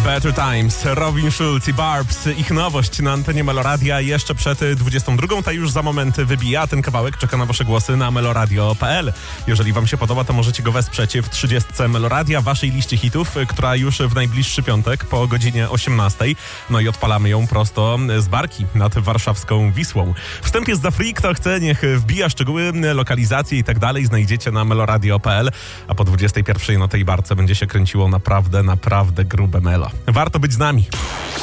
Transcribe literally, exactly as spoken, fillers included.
Better Times, Robin Schulz i Barbs, ich nowość na antenie Meloradia jeszcze przed dwudziestą drugą, ta już za moment wybija. Ten kawałek czeka na wasze głosy na meloradio kropka p l. Jeżeli wam się podoba, to możecie go wesprzeć w trzydziestce Meloradia, waszej liście hitów, która już w najbliższy piątek po godzinie osiemnastej. No i odpalamy ją prosto z barki nad warszawską Wisłą. Wstęp jest za free, kto chce, niech wbija szczegóły, lokalizacje i tak dalej. Znajdziecie na meloradio kropka p l, a po dwudziestej pierwszej na tej barce będzie się kręciło naprawdę, naprawdę grube melo. Warto być z nami.